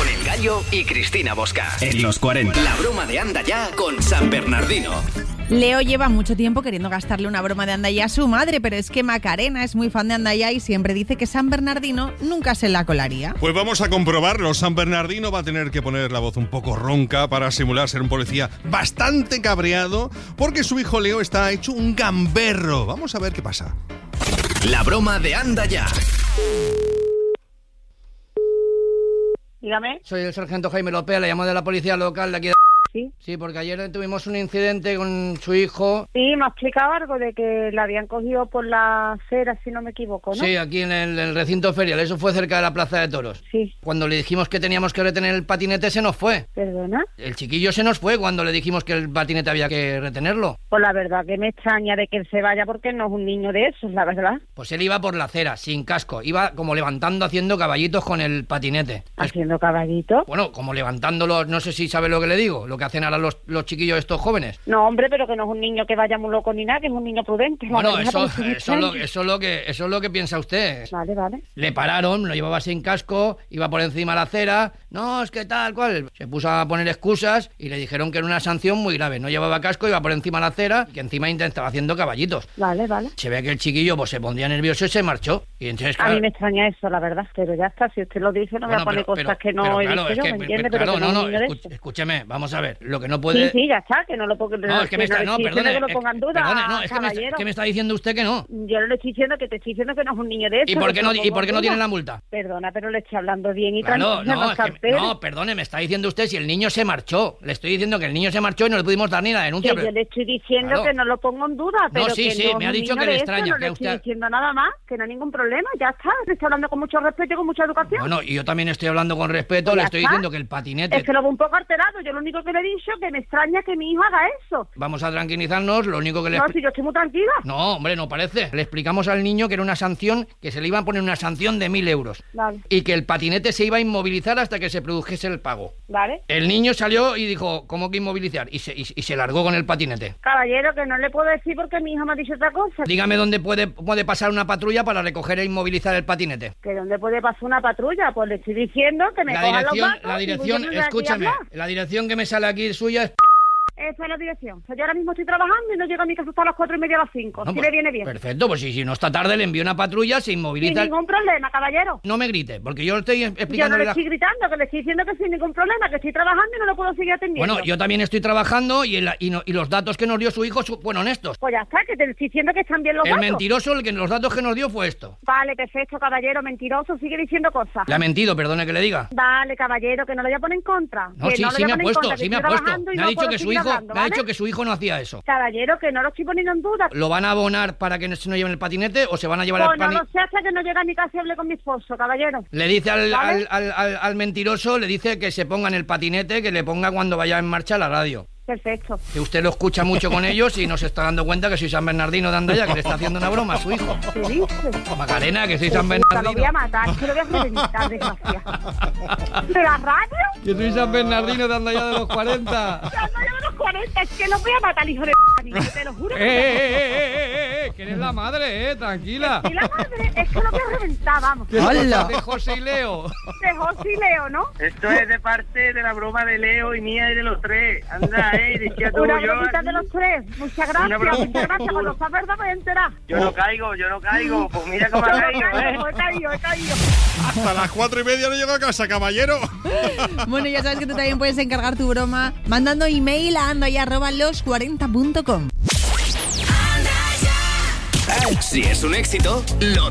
con El Gallo y Cristina Bosca. En los 40. La broma de Anda Ya con San Bernardino. Leo lleva mucho tiempo queriendo gastarle una broma de Anda Ya a su madre, pero es que Macarena es muy fan de Anda Ya y siempre dice que San Bernardino nunca se la colaría. Pues vamos a comprobarlo. San Bernardino va a tener que poner la voz un poco ronca para simular ser un policía bastante cabreado, porque su hijo Leo está hecho un gamberro. Vamos a ver qué pasa. La broma de Anda Ya. Dígame. Soy el sargento Jaime López, le llamo de la policía local de aquí de... Sí. Sí, porque ayer tuvimos un incidente con su hijo. Sí, me ha explicado algo de que la habían cogido por la acera, si no me equivoco, ¿no? Sí, aquí en el recinto ferial, eso fue cerca de la Plaza de Toros. Sí. Cuando le dijimos que teníamos que retener el patinete, se nos fue. ¿Perdona? El chiquillo se nos fue cuando le dijimos que el patinete había que retenerlo. Pues la verdad que me extraña de que él se vaya porque no es un niño de esos, la verdad. Pues él iba por la acera, sin casco, iba como levantando, haciendo caballitos con el patinete. ¿Haciendo caballito? Bueno, como levantándolo, no sé si sabe lo que le digo, lo que hacen ahora los chiquillos estos jóvenes. No, hombre, pero que no es un niño que vaya muy loco ni nada, que es un niño prudente. Bueno, eso es lo que piensa usted. Vale, vale. Le pararon, lo llevaba sin casco, iba por encima de la acera. No, es que tal cual. Se puso a poner excusas y le dijeron que era una sanción muy grave. No llevaba casco, iba por encima de la acera y que encima estaba haciendo caballitos. Vale, vale. Se ve que el chiquillo pues se pondría nervioso y se marchó. Y entonces, a mí me extraña eso, la verdad, pero ya está, si usted lo dice, no me va a poner cosas que no he dicho yo, ¿me entiende? Pero claro, no, escúcheme, vamos a ver, lo que no puede... Sí, ya está, que no lo ponga en duda. No, es que me está... No, perdone, que lo ponga en duda, ¿qué me está diciendo usted que no? Yo no le estoy diciendo que te estoy diciendo que no es un niño de eso. ¿Y por qué no tiene la multa? Perdona, pero le estoy hablando bien y claro, tranquilo. no, perdone, me está diciendo usted si el niño se marchó. Le estoy diciendo que el niño se marchó y no le pudimos dar ni la denuncia. Que yo le estoy diciendo que no lo pongo en duda, pero sí, me ha dicho que le extraña. No le estoy diciendo nada más, que no hay ningún problema, ya está. Le estoy hablando con mucho respeto y con mucha educación. Bueno, y yo también estoy hablando con respeto, le estoy diciendo que el patinete... Es que lo veo un poco alterado, yo lo único que le he dicho que me extraña que mi hijo haga eso. Vamos a tranquilizarnos, lo único que le... No, si yo estoy muy tranquila. No, hombre, no parece. Le explicamos al niño que era una sanción, que se le iba a poner una sanción de 1.000 euros. Vale. Y que el patinete se iba a inmovilizar hasta que se produjese el pago. Vale. El niño salió y dijo, ¿cómo que inmovilizar? Y se largó con el patinete. Caballero, que no le puedo decir porque mi hijo me ha dicho otra cosa. Dígame dónde puede pasar una patrulla para recoger e inmovilizar el patinete. ¿Que dónde puede pasar una patrulla? Pues le estoy diciendo que me cojan los datos. La dirección, escúchame, la dirección que me sale aquí suya es... Esa es la dirección. O sea, yo ahora mismo estoy trabajando y no llego a mi casa hasta las 4:30 a las 5. No, si pues, le viene bien. Perfecto, pues si no está tarde le envío una patrulla, se inmoviliza... Sin ningún problema, caballero. No me grite, porque yo le estoy explicando... Yo no le estoy gritando, que le estoy diciendo que sin ningún problema, que estoy trabajando y no lo puedo seguir atendiendo. Bueno, yo también estoy trabajando y los datos que nos dio su hijo fueron estos. Pues ya está, que te estoy diciendo que están bien los datos. El mentiroso, los datos que nos dio fue esto. Vale, perfecto, caballero, mentiroso, sigue diciendo cosas. Le ha mentido, perdone que le diga. Vale, caballero, que no lo voy a poner en contra. No, sí me ha puesto. Me ha dicho que su hijo no hacía eso. Caballero, que no lo estoy poniendo en duda. ¿Lo van a abonar para que se no lleven el patinete o se van a llevar el patinete? No lo sé hasta que no llegue a mi casa y hable con mi esposo, caballero. Le dice al mentiroso, le dice que se ponga en el patinete, que le ponga cuando vaya en marcha la radio. Perfecto. Que usted lo escucha mucho con ellos y no se está dando cuenta que soy San Bernardino de Andaya, que le está haciendo una broma a su hijo. ¿Qué dices? Macarena, que soy San Bernardino. Lo voy a matar, que lo voy a reventar, desgraciada. ¿De la radio? Que soy San Bernardino de Andaya de los 40. De Andaya de los 40, es que lo voy a matar, hijo de p***, te lo juro. Que eres la madre, tranquila. ¿Y la madre? Es que lo voy a reventar, vamos. ¡Hola! De José y Leo. De José y Leo, ¿no? Esto es de parte de la broma de Leo y mía y de los tres. Anda, decía tú, una yo... bromita de los tres. Muchas gracias. Cuando sabes verdad me enterar. Yo no caigo. Pues mira cómo ha caído, He caído. Hasta las 4:30 no llego a casa, caballero. Bueno, ya sabes que tú también puedes encargar tu broma mandando email a andaya@los40.com. Si es un éxito, lo